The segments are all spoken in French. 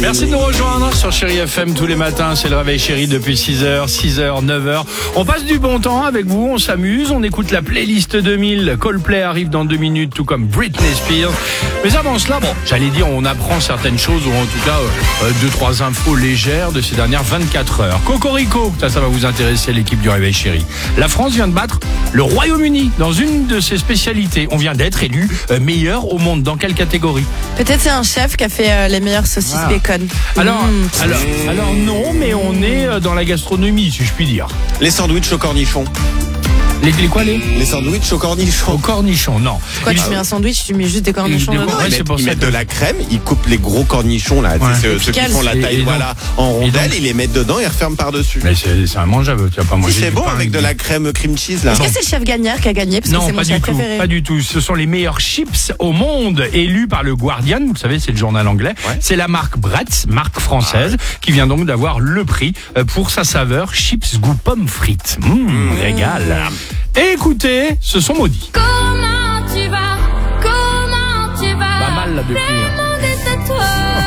Merci de nous rejoindre sur Chéri FM tous les matins. C'est le réveil Chéri depuis 6h, 9h. On passe du bon temps avec vous, on s'amuse, on écoute la playlist 2000. Coldplay arrive dans 2 minutes, tout comme Britney Spears. Mais avant cela, j'allais dire, on apprend certaines choses, ou en tout cas 2-3 infos légères de ces dernières 24 heures. Cocorico, ça va vous intéresser, l'équipe du réveil Chéri. La France vient de battre le Royaume-Uni dans une de ses spécialités. On vient d'être élu meilleur au monde. Dans quelle catégorie? Peut-être c'est un chef qui a fait les meilleures saucisses bacon. Alors non, mais on est dans la gastronomie, si je puis dire. Les sandwichs au cornichon. Les quoi les sandwichs au cornichon. Au cornichon, non. Quoi, tu mets un sandwich, tu mets juste des cornichons dedans? Ouais, c'est pour Ils ça mettent que- de la crème, ils coupent les gros cornichons là, ceux qui font la taille Et donc- en rondelles, donc- ils les mettent dedans et referment par-dessus. Mais c'est immangeable, tu vas pas manger. Si c'est du bon pain avec de la crème cream cheese là. Est-ce que c'est le chef gagnant qui a gagné? Parce que Non, c'est mon pas du chef tout, préféré. pas du tout. Ce sont les meilleurs chips au monde, élus par le Guardian. Vous le savez, c'est le journal anglais. Ouais. C'est la marque Bretz, marque française, qui vient donc d'avoir le prix pour sa saveur chips goût pomme frites. Régal. Et écoutez, ce sont maudits. Comment tu vas? Comment tu vas? Pas mal là depuis. Le monde est à toi,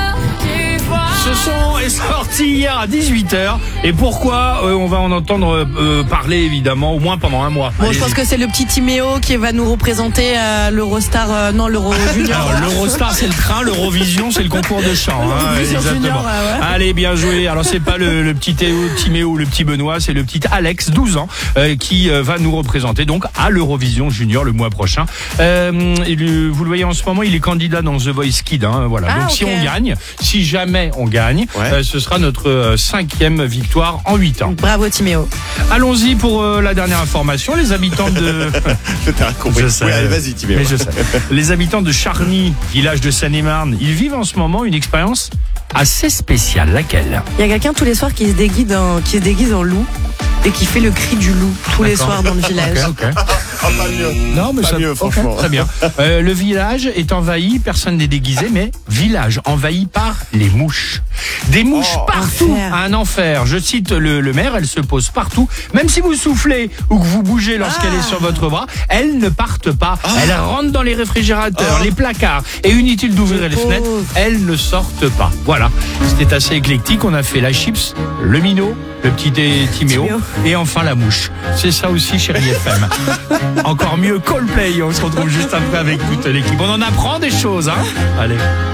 tu vois. Ce son est sorti hier à 18h. Et pourquoi on va en entendre parler évidemment au moins pendant un mois. Bon, je Allez-y. pense que c'est le petit Timéo qui va nous représenter à l'Eurostar, l'Euro Junior. Alors, l'Eurostar c'est le train, l'Eurovision c'est le concours de chant. L'Eurovision Junior, ouais. Allez, bien joué. Alors c'est pas le petit Timéo ou le petit Benoît, c'est le petit Alex, 12 ans, qui va nous représenter donc à l'Eurovision Junior le mois prochain. Vous le voyez en ce moment, il est candidat dans The Voice Kids. Voilà. Ah, Donc si ok. on gagne, si jamais on gagne, Ouais. ce sera notre 5e victoire en 8 ans. Bravo Timéo. Allons-y pour la dernière information. Les habitants de... T'as compris. Je sais. Oui, allez, vas-y Timéo. Mais je sais. Les habitants de Charny, village de Seine-et-Marne, ils vivent en ce moment une expérience assez spéciale. Laquelle? Il y a quelqu'un tous les soirs qui se déguise en loup et qui fait le cri du loup tous les D'accord. soirs dans le village. Ok. Oh, pas mieux. Non, mais Pas ça, mieux, ok, franchement. très bien. Le village est envahi, personne n'est déguisé, mais village envahi par les mouches. Des mouches partout, enfer. un enfer. Je cite le maire, elle se pose partout. Même si vous soufflez ou que vous bougez lorsqu'elle est sur votre bras, elles ne partent pas. Elles rentrent dans les réfrigérateurs, les placards. Et inutile d'ouvrir les fenêtres, elles ne sortent pas. Voilà, c'était assez éclectique. On a fait la chips, le minot, le petit Timéo et enfin la mouche. C'est ça aussi, Chéri FM. Encore mieux, Coldplay. On se retrouve juste après avec toute l'équipe. On en apprend des choses, hein. Allez.